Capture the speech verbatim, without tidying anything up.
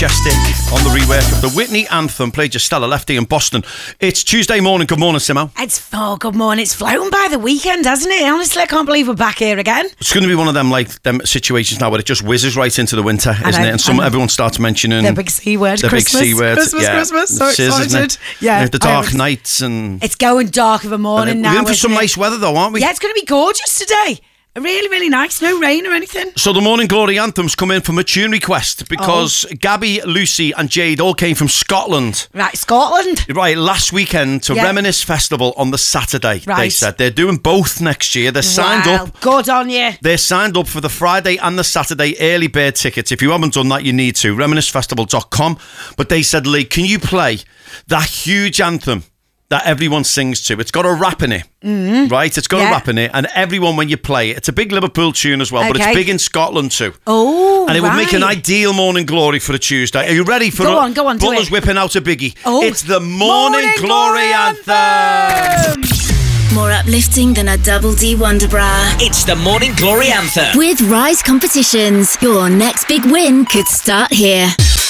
Majestic on the rework of the Whitney anthem, played just Stella Lefty in Boston. It's Tuesday morning. Good morning, Simo. It's oh, good morning. It's flown by the weekend, hasn't it? Honestly, I can't believe we're back here again. It's going to be one of them like them situations now where it just whizzes right into the winter, isn't know, it? And some everyone starts mentioning the big C word, the Christmas, big C word, Christmas, yeah. Christmas. So it is, excited. Yeah, the dark nights and it's going dark of a morning and now. We're in for some it? nice weather though, aren't we? Yeah, it's going to be gorgeous today. Really, really nice. No rain or anything. So the Morning Glory anthems come in from a tune request because oh. Gabby, Lucy and Jade all came from Scotland. Right, Scotland. Right, last weekend to yeah. Reminisce Festival on the Saturday. Right. They said they're doing both next year. They're signed wow, up. Good on you. They're signed up for the Friday and the Saturday early bird tickets. If you haven't done that, you need to. reminisce festival dot com. But they said, Lee, can you play that huge anthem that everyone sings to? It's got a rap in it, mm-hmm. right? It's got yeah. a rap in it, and everyone, when you play it, it's a big Liverpool tune as well, okay. but it's big in Scotland too. Oh, and it right. would make an ideal Morning Glory for a Tuesday. Are you ready for go it? on, go on, Butler's do it. whipping out a biggie. Oh. It's the Morning, Morning Glory, Glory Anthem. Anthem. More uplifting than a double D Wonder Bra. It's the Morning Glory Anthem. With Rise Competitions, your next big win could start here.